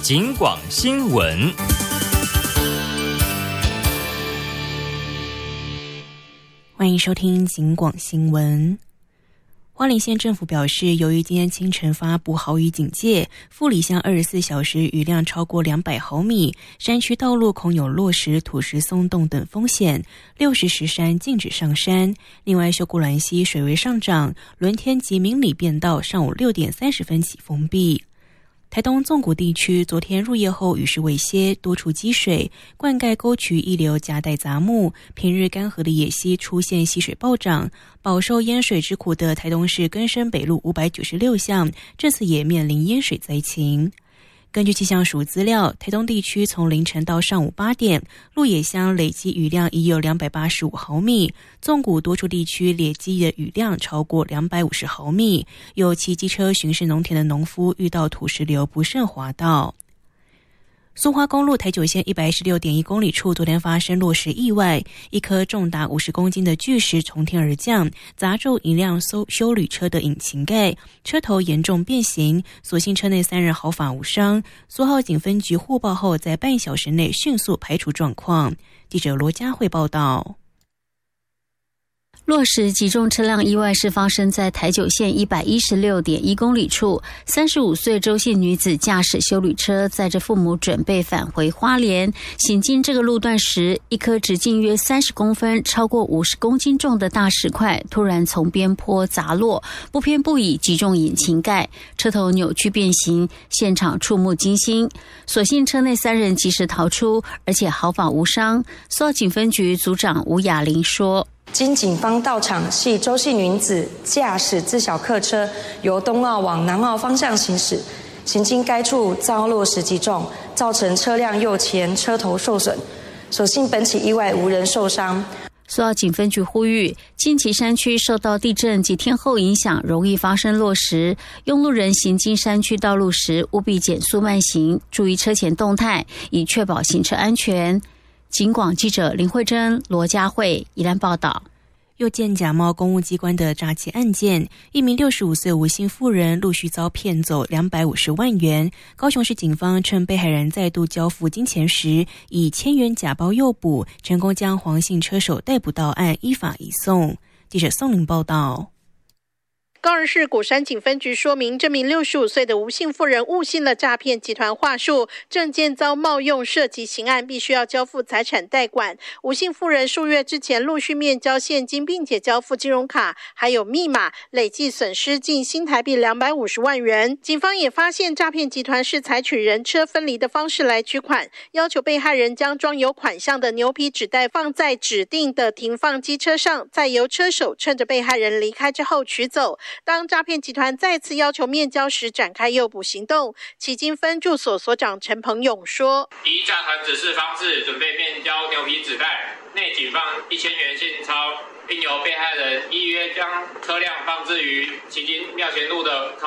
警广新闻。 欢迎收听警广新闻。花莲县政府表示，由于今天清晨发布豪雨警戒，富里乡24小时雨量超过200毫米，山区道路恐有落石、土石松动等风险，60石山禁止上山。另外，秀姑峦溪水位上涨，伦天及明里便道上午6点30分起封闭。台东纵谷地区昨天入夜后雨势未歇，多处积水，灌溉沟渠溢流夹带杂木，平日干涸的野溪出现溪水暴涨。饱受淹水之苦的台东市更生北路596巷，这次也面临淹水灾情。根据气象署资料，台东地区从凌晨到上午8点，鹿野乡累积雨量已有285毫米，纵谷多处地区累积的雨量超过250毫米，有骑机车巡视农田的农夫遇到土石流不慎滑倒。苏花公路台九线116.1公里处昨天发生落石意外，一颗重达50公斤的巨石从天而降，砸中一辆休旅车的引擎盖，车头严重变形，所幸车内3人毫发无伤。苏澳警分局获报后，在半小时内迅速排除状况。记者罗佳慧报道。 落石击中车辆意外是发生在台九线116.1公里处，35岁周姓女子驾驶休旅车，载着父母准备返回花莲，行经这个路段时，一颗直径约30公分、超过50公斤重的大石块突然从边坡砸落，不偏不倚击中引擎盖，车头扭曲变形，现场触目惊心。所幸车内3人及时逃出，而且毫发无伤。苏澳警分局组长吴雅玲说， 经警方到场，系周姓女子驾驶自小客车由东澳往南澳方向行驶，行经该处遭落石击中，造成车辆右前车头受损。所幸本起意外无人受伤。 苏澳警分局呼吁，近期山区受到地震及天候影响，容易发生落石，用路人行经山区道路时务必减速慢行，注意车前动态，以确保行车安全。警广记者林慧珍、罗佳慧宜兰报道。 又见假冒公务机关的诈欺案件，一名65岁吴姓妇人陆续遭骗走250万元。高雄市警方趁被害人再度交付金钱时，以1000元假包诱捕，成功将黄姓车手逮捕到案，依法移送。记者宋玲报道。 高雄市鼓山警分局说明，这名65岁的吴姓妇人误信了诈骗集团话术，证件遭冒用，涉及刑案，必须要交付财产代管。吴姓妇人数月之前陆续面交现金，并且交付金融卡还有密码，累计损失近新台币250万元。警方也发现诈骗集团是采取人车分离的方式来取款，要求被害人将装有款项的牛皮纸袋放在指定的停放机车上，再由车手趁着被害人离开之后取走。当诈骗集团再次要求面交时，展开诱捕行动。旗津分驻所所长陈鹏勇说， 依诈团指示方式准备面交牛皮纸袋，内仅放1000元现钞，并由被害人依约将车辆放置于旗津庙前路的靠